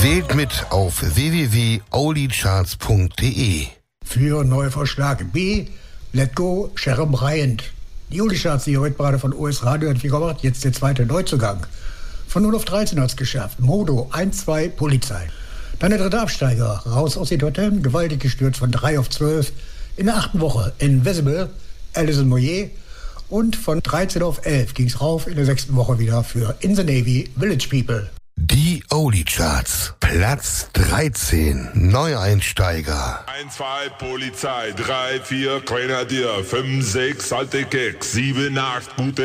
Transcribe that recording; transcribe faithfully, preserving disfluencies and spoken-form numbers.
Wählt mit auf w w w punkt oldie-charts punkt d e. Für neuer Vorschlag B, Let Go, Sharon Bryant. Die Oldie-Charts, die heute gerade von O S Radio und wie gemacht, jetzt der zweite Neuzugang. Von null auf dreizehn hat es geschafft. Modo, eins, zwei, Polizei. Dann der dritte Absteiger, raus aus den Totem, gewaltig gestürzt von drei auf zwölf. In der achten Woche, Invisible, Alison Moyet. Und von dreizehn auf elf ging es rauf in der sechsten Woche wieder für In the Navy, Village People. Die Oldie-Charts, Platz dreizehn, Neueinsteiger. eins, zwei, Polizei, drei, vier, Grenadier, fünf, sechs, alte Keks, sieben, acht, gute